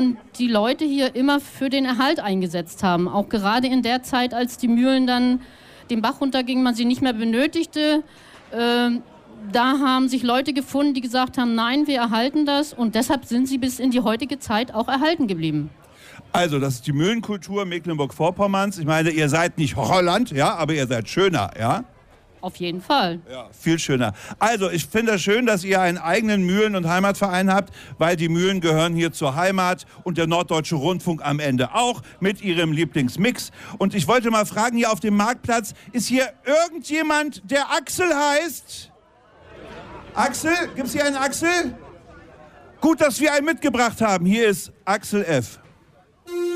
und die Leute hier immer für den Erhalt eingesetzt haben. Auch gerade in der Zeit, als die Mühlen dann den Bach runtergingen, man sie nicht mehr benötigte. Da haben sich Leute gefunden, die gesagt haben, nein, wir erhalten das. Und deshalb sind sie bis in die heutige Zeit auch erhalten geblieben. Also, das ist die Mühlenkultur Mecklenburg-Vorpommerns. Ich meine, ihr seid nicht Holland, ja, aber ihr seid schöner, ja? Auf jeden Fall. Ja, viel schöner. Also, ich finde es schön, dass ihr einen eigenen Mühlen- und Heimatverein habt, weil die Mühlen gehören hier zur Heimat und der Norddeutsche Rundfunk am Ende auch mit ihrem Lieblingsmix. Und ich wollte mal fragen, hier auf dem Marktplatz, ist hier irgendjemand, der Axel heißt? Axel? Gibt es hier einen Axel? Gut, dass wir einen mitgebracht haben. Hier ist Axel F.